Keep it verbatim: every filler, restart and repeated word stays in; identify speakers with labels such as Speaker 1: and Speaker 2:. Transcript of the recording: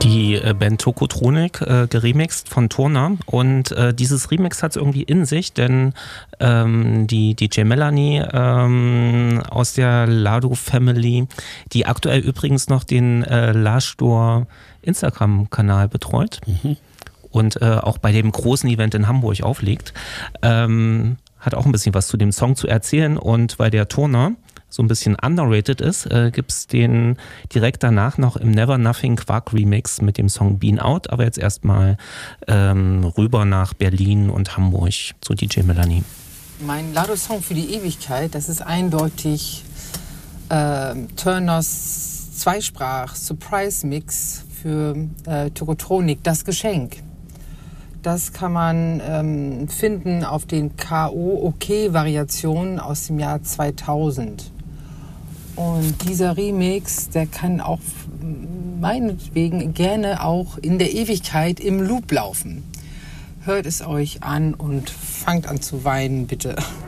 Speaker 1: Die äh, Band Tokotronik, äh, geremixt von Turner, und äh, dieses Remix hat es irgendwie in sich, denn ähm, die D J Melanie ähm, aus der Lado Family, die aktuell übrigens noch den äh, Lashdoor Instagram-Kanal betreut, mhm. und äh, auch bei dem großen Event in Hamburg auflegt, ähm, hat auch ein bisschen was zu dem Song zu erzählen, und weil der Turner so ein bisschen underrated ist, äh, gibt es den direkt danach noch im Never Nothing Quark Remix mit dem Song Bean Out, aber jetzt erstmal ähm, rüber nach Berlin und Hamburg zu D J Melanie.
Speaker 2: Mein Lado-Song für die Ewigkeit, das ist eindeutig äh, Turners Zweisprach-Surprise-Mix für äh, Tokotronik, Das Geschenk. Das kann man ähm, finden auf den K O-OK-Variationen aus dem Jahr zweitausend. Und dieser Remix, der kann auch meinetwegen gerne auch in der Ewigkeit im Loop laufen. Hört es euch an und fangt an zu weinen, bitte.